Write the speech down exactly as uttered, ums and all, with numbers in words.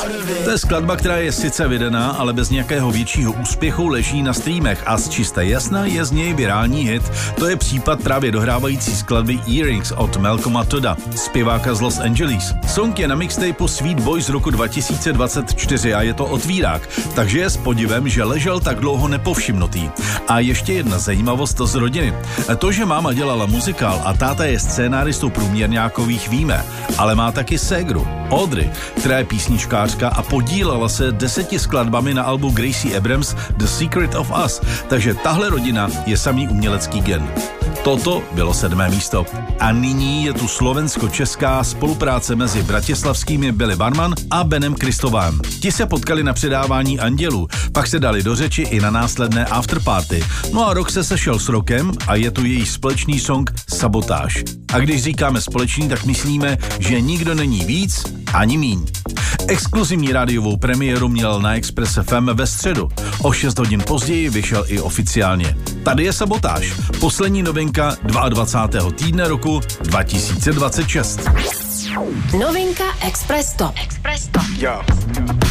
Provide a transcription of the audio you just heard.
To je skladba, která je sice vydaná, ale bez nějakého většího úspěchu leží na streamech a z čisté jasna je z něj virální hit. To je případ právě dohrávající skladby Earrings od Malcolma Todda, zpěváka z Los Angeles. Song je na mixtapeu Sweet Boy z roku dva tisíce dvacet čtyři a je to otvírák, takže je s podivem, že ležel tak dlouho nepovšimnutý. A ještě jedna zajímavost z rodiny. To, že máma dělala muzikál a táta je scénáristou průměrňákových, víme, ale má taky ségru, Audrey, která je písničkářka a podílela se deseti skladbami na albu Gracie Abrams The Secret of Us, takže tahle rodina je samý umělecký gen. Toto bylo sedmé místo. A nyní je tu slovensko-česká spolupráce mezi bratislavskými Billy Barman a Benem Kristovem. Ti se potkali na předávání Andělů, pak se dali do řeči i na následné afterparty. No a rok se sešel s rokem a je tu jejich společný song Sabotáž. A když říkáme společný, tak myslíme, že nikdo není víc ani míň. Exkluzivní rádiovou premiéru měl na Express F M ve středu. O šest hodin později vyšel i oficiálně. Tady je Sabotáž, poslední novinka dvacátého druhého týdne roku dva tisíce dvacet šest. Novinka Express Top. Express Top. Yo.